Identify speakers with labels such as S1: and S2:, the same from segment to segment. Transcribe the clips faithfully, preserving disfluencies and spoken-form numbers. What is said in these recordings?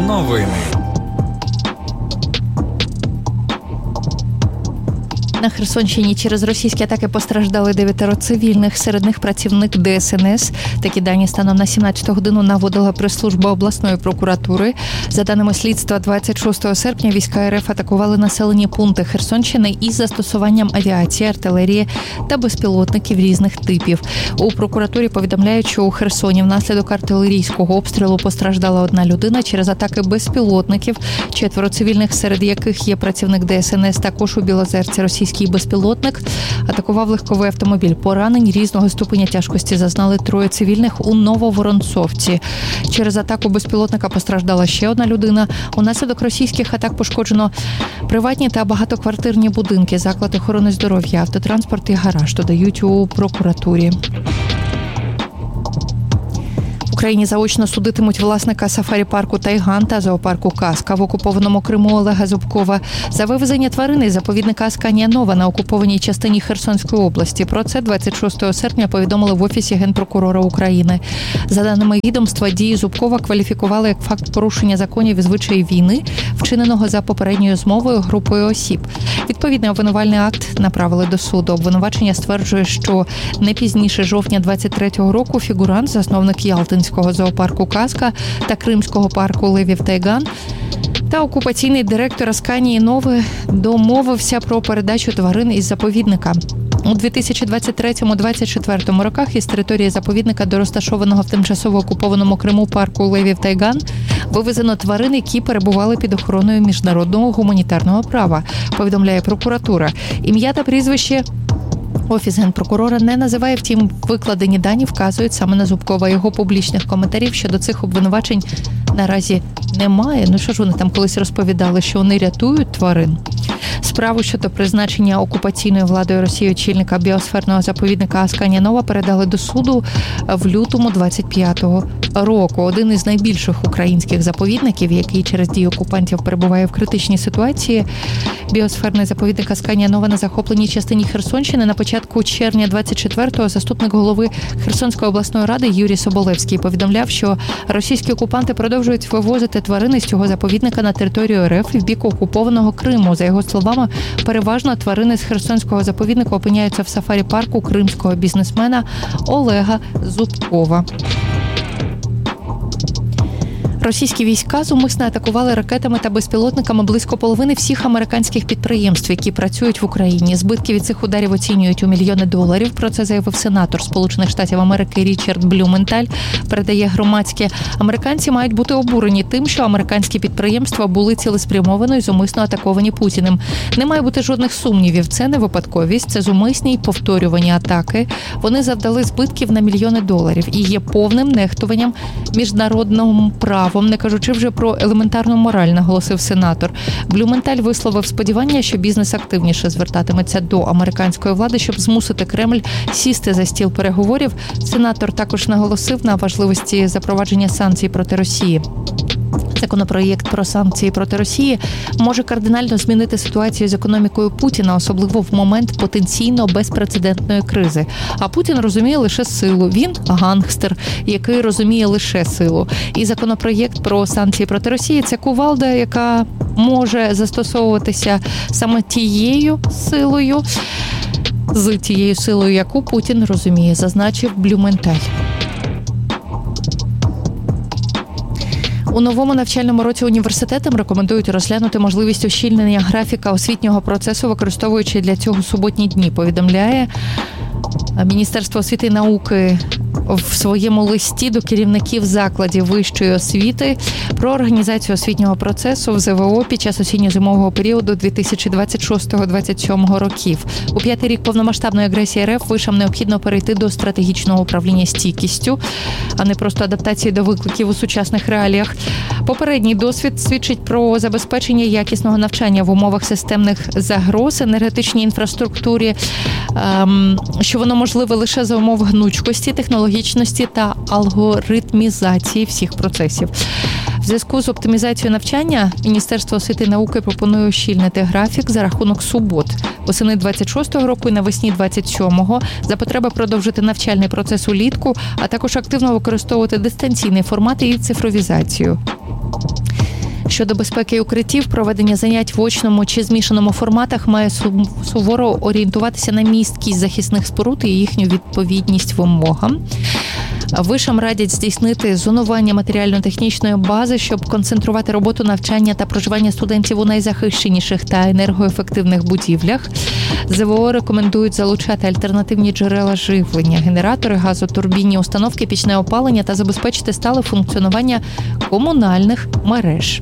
S1: Новини.
S2: На Херсонщині через російські атаки постраждали дев'ятеро цивільних, серед них працівник Де Ес Ен Ес. Такі дані станом на сімнадцяту годину наводила прес-служба обласної прокуратури. За даними слідства, двадцять шостого серпня війська Ер Еф атакували населені пункти Херсонщини із застосуванням авіації, артилерії та безпілотників різних типів. У прокуратурі повідомляють, що у Херсоні внаслідок артилерійського обстрілу постраждала одна людина. Через атаки безпілотників четверо цивільних, серед яких є працівник Де Ес Ен Ес, також у Білозерці російський безпілотник атакував легковий автомобіль. Поранень різного ступеня тяжкості зазнали троє цивільних у Нововоронцовці. Через атаку безпілотника постраждала ще одна людина. Унаслідок російських атак пошкоджено приватні та багатоквартирні будинки, заклад охорони здоров'я, автотранспорт і гараж, додають у прокуратурі. В Україні заочно судитимуть власника сафарі-парку «Тайган» та зоопарку «Казка» в окупованому Криму Олега Зубкова за вивезення тварини із заповідника «Асканія Нова» на окупованій частині Херсонської області. Про це двадцять шостого серпня повідомили в Офісі Генпрокурора України. За даними відомства, дії Зубкова кваліфікували як факт порушення законів і звичаїв війни, вчиненого за попередньою змовою групою осіб. Відповідний обвинувальний акт направили до суду. Обвинувачення стверджує, що не пізніше жовтня двадцять третього року фігурант, засновник Ялтинського зоопарку «Казка» та Кримського парку левів «Тайган» та окупаційний директор «Асканії Нови» домовився про передачу тварин із заповідника. У дві тисячі двадцять третьому - двадцять четвертому роках із території заповідника до розташованого в тимчасово окупованому Криму парку левів «Тайган» вивезено тварин, які перебували під охороною міжнародного гуманітарного права, повідомляє прокуратура. Ім'я та прізвище Офіс Генпрокурора не називає, втім, викладені дані вказують саме на Зубкова. Його публічних коментарів щодо цих обвинувачень наразі немає. Ну що ж вони там колись розповідали, що вони рятують тварин? Справу щодо призначення окупаційною владою Росії очільника біосферного заповідника «Асканія Нова» передали до суду в лютому двадцять п'ятого року. Один із найбільших українських заповідників, який через дії окупантів перебуває в критичній ситуації, біосферний заповідник «Асканія Нова» на захопленій частині Херсонщини. На початку червня двадцять четвертого заступник голови Херсонської обласної ради Юрій Соболевський повідомляв, що російські окупанти продовжують вивозити тварини з цього заповідника на територію Ер Еф і в бік окупованого Криму. За його словами, переважно тварини з Херсонського заповідника опиняються в сафарі-парку кримського бізнесмена Олега Зубкова. Російські війська зумисно атакували ракетами та безпілотниками близько половини всіх американських підприємств, які працюють в Україні. Збитки від цих ударів оцінюють у мільйони доларів. Про це заявив сенатор Сполучених Штатів Америки Річард Блюменталь. Передає громадське. Американці мають бути обурені тим, що американські підприємства були цілеспрямовано і зумисно атаковані Путіним. Не має бути жодних сумнівів. Це не випадковість, це зумисні й повторювані атаки. Вони завдали збитків на мільйони доларів і є повним нехтуванням міжнародного права, не кажучи вже про елементарну мораль, наголосив сенатор. Блюменталь висловив сподівання, що бізнес активніше звертатиметься до американської влади, щоб змусити Кремль сісти за стіл переговорів. Сенатор також наголосив на важливості запровадження санкцій проти Росії. Законопроєкт про санкції проти Росії може кардинально змінити ситуацію з економікою Путіна, особливо в момент потенційно безпрецедентної кризи. А Путін розуміє лише силу. Він – гангстер, який розуміє лише силу. І законопроєкт про санкції проти Росії – це кувалда, яка може застосовуватися саме тією силою, з тією силою, яку Путін розуміє, зазначив Блюменталь. У новому навчальному році університетам рекомендують розглянути можливість ущільнення графіка освітнього процесу, використовуючи для цього суботні дні, повідомляє Міністерство освіти і науки в своєму листі до керівників закладів вищої освіти про організацію освітнього процесу в Зе Ве О під час осінньо-зимового періоду дві тисячі двадцять шостого - двадцять сьомого років. У п'ятий рік повномасштабної агресії Ер Еф вишам необхідно перейти до стратегічного управління стійкістю, а не просто адаптації до викликів у сучасних реаліях. Попередній досвід свідчить про забезпечення якісного навчання в умовах системних загроз енергетичній інфраструктурі, що воно можливе лише за умов гнучкості, технологічності та алгоритмізації всіх процесів. В зв'язку з оптимізацією навчання Міністерство освіти і науки пропонує ущільнити графік за рахунок субот. Восени двадцять шостого року і навесні двадцять сьомого за потреби продовжити навчальний процес улітку, а також активно використовувати дистанційний формат і цифровізацію. Щодо безпеки укриттів, проведення занять в очному чи змішаному форматах має суворо орієнтуватися на місткість захисних споруд і їхню відповідність вимогам. Вишам радять здійснити зонування матеріально-технічної бази, щоб концентрувати роботу навчання та проживання студентів у найзахищеніших та енергоефективних будівлях. ЗВО рекомендують залучати альтернативні джерела живлення, генератори, газотурбінні установки, пічне опалення та забезпечити стале функціонування комунальних мереж.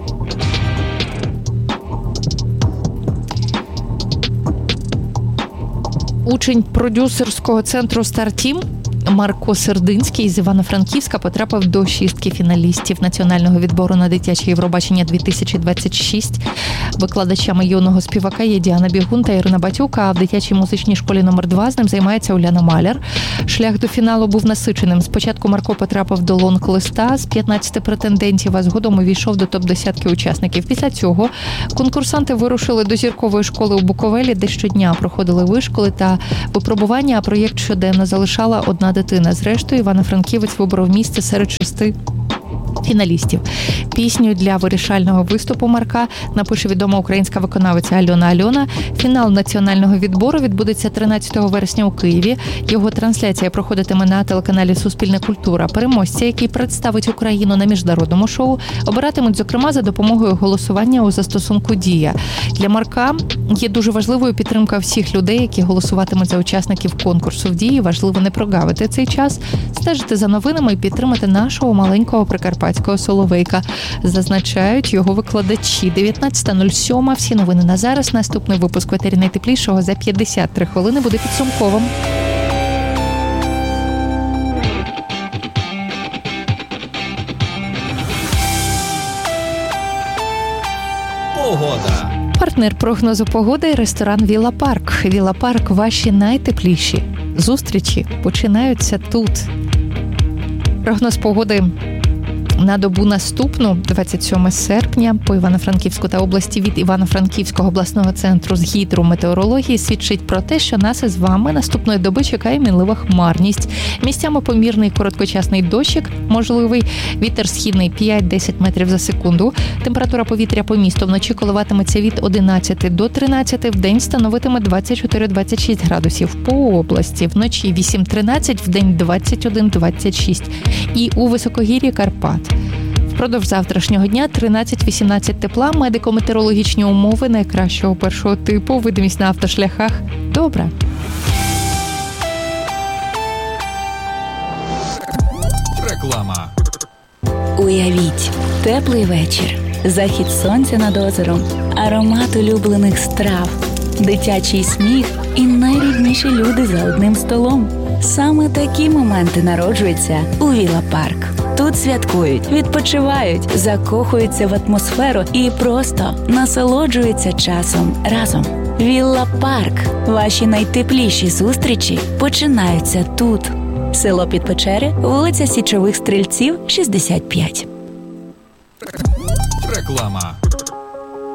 S2: Учень продюсерського центру «Стартім» Марко Сердинський з Івано-Франківська потрапив до шістки фіналістів національного відбору на дитяче Євробачення дві тисячі двадцять шість. Викладачами юного співака є Діана Бігун та Ірина Батюка, а в дитячій музичній школі номер два з ним займається Уляна Маляр. Шлях до фіналу був насиченим. Спочатку Марко потрапив до лонг-листа з п'ятнадцяти претендентів, а згодом увійшов до топ-десятки учасників. Після цього конкурсанти вирушили до зіркової школи у Буковелі, де щодня проходили вишколи та випробування, а проєкт щоденно залишала одна дитина. Зрештою, Івано-Франківець виборов місце серед шести фіналістів. Пісню для вирішального виступу Марка напише відома українська виконавиця Альона Альона. Фінал національного відбору відбудеться тринадцятого вересня у Києві. Його трансляція проходитиме на телеканалі «Суспільна культура». Переможця, який представить Україну на міжнародному шоу, обиратимуть, зокрема, за допомогою голосування у застосунку «Дія». Для Марка є дуже важливою підтримка всіх людей, які голосуватимуть за учасників конкурсу в «Дії». Важливо не прогавити цей час, стежити за новинами і підтримати нашого маленького прикарпатського соловейка, зазначають його викладачі. дев'ятнадцята нуль сім. Всі новини на зараз. Наступний випуск в етері найтеплішого за п'ятдесят три хвилини буде підсумковим.
S1: Погода.
S2: Партнер прогнозу погоди – ресторан «Вілла Парк». «Вілла Парк» – ваші найтепліші зустрічі починаються тут. Прогноз погоди на добу наступну, двадцять сьоме серпня, по Івано-Франківську та області від Івано-Франківського обласного центру з гідрометеорології свідчить про те, що нас із вами наступної доби чекає мінлива хмарність. Місцями помірний короткочасний дощик, можливий вітер східний п'ять-десять метрів за секунду. Температура повітря по місту вночі коливатиметься від одинадцяти до тринадцяти, вдень становитиме двадцять чотири - двадцять шість градусів. По області вночі вісім-тринадцять, вдень двадцять один - двадцять шість. І у високогір'ї Карпат впродовж завтрашнього дня тринадцять-вісімнадцять тепла, медико-метеорологічні умови найкращого першого типу, видимість на автошляхах добра.
S1: Реклама.
S3: Уявіть, теплий вечір, захід сонця над озером, аромат улюблених страв, дитячий сміх і найрідніші люди за одним столом. Саме такі моменти народжуються у Вілла Парк. Тут святкують, відпочивають, закохуються в атмосферу і просто насолоджуються часом разом. Вілла Парк. Ваші найтепліші зустрічі починаються тут. Село Підпечери, вулиця Січових Стрільців, шістдесят п'ять.
S1: Реклама.